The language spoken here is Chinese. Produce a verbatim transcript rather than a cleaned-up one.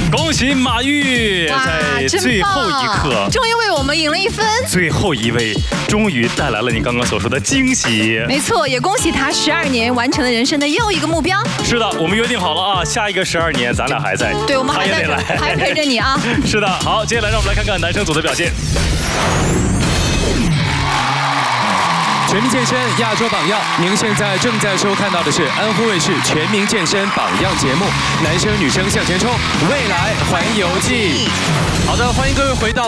恭喜马玉在最后一刻， 终于为我们赢了一分。 最后一位终于带来了你刚刚所说的惊喜。 没错，也恭喜他十二年完成了人生的又一个目标。 是的，我们约定好了啊，下一个十二年咱俩还在， 对，我们还在，还陪着你啊。 是的，好，接下来让我们来看看男生组的表现。 全民健身亚洲榜样，您现在正在收看到的是安徽卫视全民健身榜样节目，男生女生向前冲，未来环游记。好的，欢迎各位回到。